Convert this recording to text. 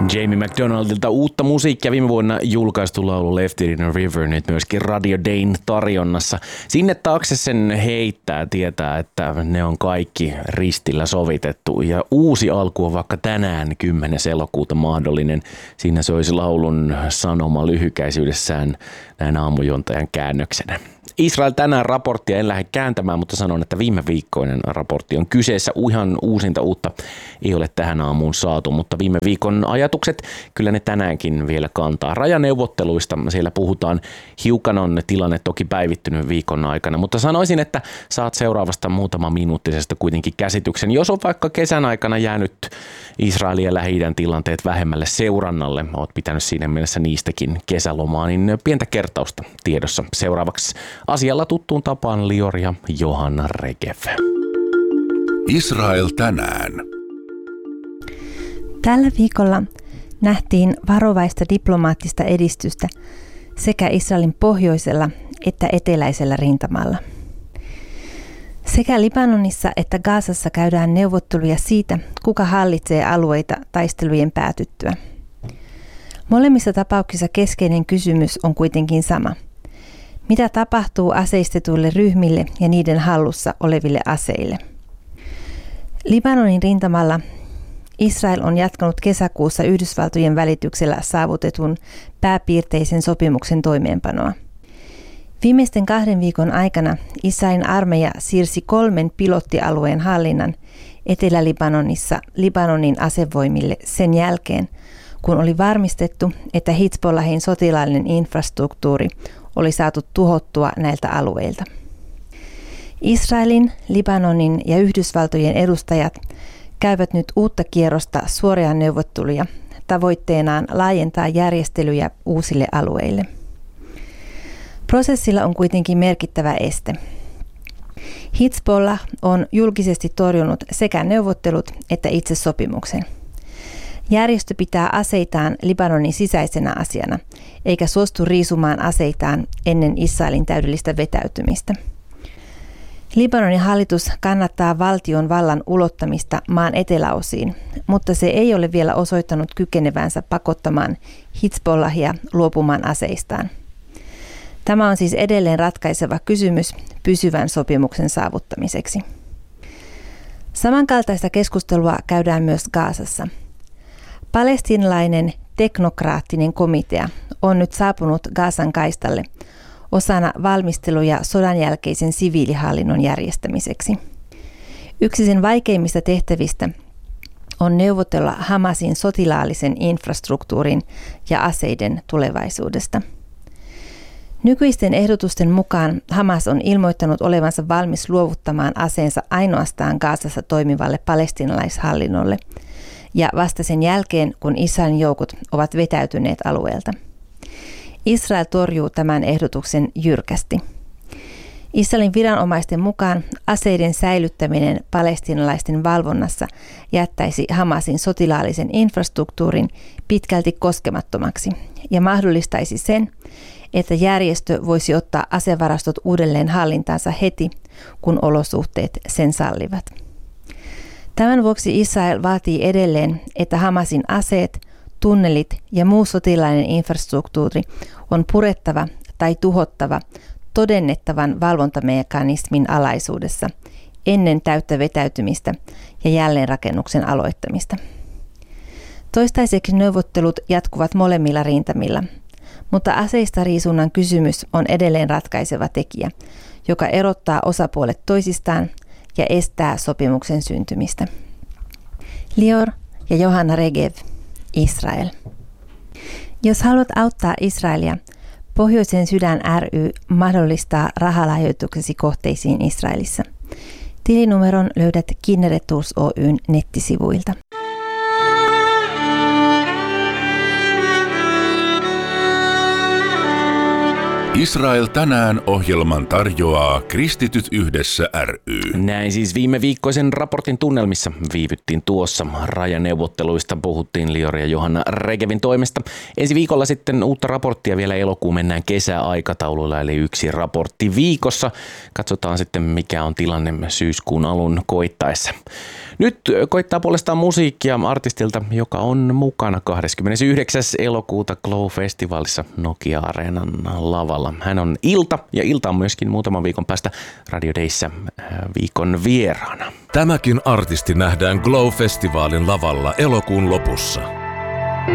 Jamie McDonaldilta uutta musiikkia viime vuonna julkaistu laulu Left It in a River nyt myöskin Radio Dayn tarjonnassa. Sinne taakse sen heittää, tietää, että ne on kaikki ristillä sovitettu ja uusi alku on vaikka tänään 10. elokuuta mahdollinen. Siinä se olisi laulun sanoma lyhykäisyydessään näin aamujuontajan käännöksenä. Israel tänään raporttia en lähde kääntämään, mutta sanon, että viime viikkoinen raportti on kyseessä. Ihan uusinta uutta ei ole tähän aamuun saatu, mutta viime viikon ajatukset kyllä ne tänäänkin vielä kantaa. Rajaneuvotteluista siellä puhutaan. Hiukan on tilanne toki päivittynyt viikon aikana, mutta sanoisin, että saat seuraavasta muutaman minuuttisesta kuitenkin käsityksen. Jos on vaikka kesän aikana jäänyt Israelin ja Lähi-idän tilanteet vähemmälle seurannalle, oot pitänyt siinä mielessä niistäkin kesälomaa, niin pientä kertausta tiedossa. Seuraavaksi asialla tuttuun tapaan Lior ja Johanna Regev. Israel tänään. Tällä viikolla nähtiin varovaista diplomaattista edistystä sekä Israelin pohjoisella että eteläisellä rintamalla. Sekä Libanonissa että Gazassa käydään neuvotteluja siitä, kuka hallitsee alueita taistelujen päätyttyä. Molemmissa tapauksissa keskeinen kysymys on kuitenkin sama. Mitä tapahtuu aseistetuille ryhmille ja niiden hallussa oleville aseille? Libanonin rintamalla Israel on jatkanut kesäkuussa Yhdysvaltojen välityksellä saavutetun pääpiirteisen sopimuksen toimeenpanoa. Viimeisten 2 viikon aikana Israelin armeija siirsi 3 pilottialueen hallinnan Etelä-Libanonissa Libanonin asevoimille sen jälkeen, kun oli varmistettu, että Hizbollahin sotilaallinen infrastruktuuri oli saatu tuhottua näiltä alueilta. Israelin, Libanonin ja Yhdysvaltojen edustajat käyvät nyt uutta kierrosta suoria neuvotteluja tavoitteenaan laajentaa järjestelyjä uusille alueille. Prosessilla on kuitenkin merkittävä este. Hizbollah on julkisesti torjunut sekä neuvottelut että itse sopimuksen. Järjestö pitää aseitaan Libanonin sisäisenä asiana, eikä suostu riisumaan aseitaan ennen Israelin täydellistä vetäytymistä. Libanonin hallitus kannattaa valtion vallan ulottamista maan eteläosiin, mutta se ei ole vielä osoittanut kykenevänsä pakottamaan Hizbollahia luopumaan aseistaan. Tämä on siis edelleen ratkaiseva kysymys pysyvän sopimuksen saavuttamiseksi. Samankaltaista keskustelua käydään myös Gazassa. Palestiinalainen teknokraattinen komitea on nyt saapunut Gazan kaistalle osana valmisteluja sodan jälkeisen siviilihallinnon järjestämiseksi. Yksi sen vaikeimmista tehtävistä on neuvotella Hamasin sotilaallisen infrastruktuurin ja aseiden tulevaisuudesta. Nykyisten ehdotusten mukaan Hamas on ilmoittanut olevansa valmis luovuttamaan aseensa ainoastaan Gazassa toimivalle palestiinalaishallinnolle ja vasta sen jälkeen, kun Israelin joukot ovat vetäytyneet alueelta. Israel torjuu tämän ehdotuksen jyrkästi. Israelin viranomaisten mukaan aseiden säilyttäminen palestiinalaisten valvonnassa jättäisi Hamasin sotilaallisen infrastruktuurin pitkälti koskemattomaksi ja mahdollistaisi sen, että järjestö voisi ottaa asevarastot uudelleen hallintaansa heti, kun olosuhteet sen sallivat. Tämän vuoksi Israel vaatii edelleen, että Hamasin aseet, tunnelit ja muu sotilainen infrastruktuuri on purettava tai tuhottava todennettavan valvontamekanismin alaisuudessa ennen täyttä vetäytymistä ja jälleenrakennuksen aloittamista. Toistaiseksi neuvottelut jatkuvat molemmilla rintamilla, mutta aseistariisunnan kysymys on edelleen ratkaiseva tekijä, joka erottaa osapuolet toisistaan ja estää sopimuksen syntymistä. Lior ja Johanna Regev, Israel. Jos haluat auttaa Israelia, Pohjoisen sydän ry mahdollistaa rahalahjoituksesi kohteisiin Israelissa. Tilinumeron löydät Kinneret Tours Oyn nettisivuilta. Israel tänään -ohjelman tarjoaa Kristityt yhdessä ry. Näin siis viime viikkoisen raportin tunnelmissa viivyttiin tuossa. Rajaneuvotteluista puhuttiin Liori ja Johanna Regevin toimesta. Ensi viikolla sitten uutta raporttia, vielä elokuun mennään kesäaikataululla, eli yksi raportti viikossa. Katsotaan sitten, mikä on tilanne syyskuun alun koittaessa. Nyt koittaa puolestaan musiikkia artistilta, joka on mukana 29. elokuuta Glow-festivaalissa Nokia-areenan lavalla. Hän on Ilta, ja Ilta on myöskin muutaman viikon päästä Radio Dayssä viikon vieraana. Tämäkin artisti nähdään Glow-festivaalin lavalla elokuun lopussa.